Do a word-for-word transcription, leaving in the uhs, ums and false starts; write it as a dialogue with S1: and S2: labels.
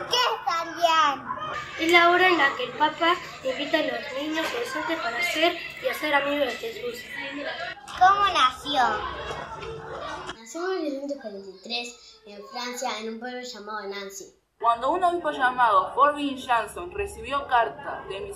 S1: ¿Qué es San
S2: Es la hora en la que el Papa invita a los niños y adolescentes para ser y hacer amigos de Jesús.
S1: ¿Cómo nació?
S3: Nació en mil novecientos cuarenta y tres en Francia, en un pueblo llamado Nancy.
S4: Cuando un obispo llamado Forbin Janson recibió cartas de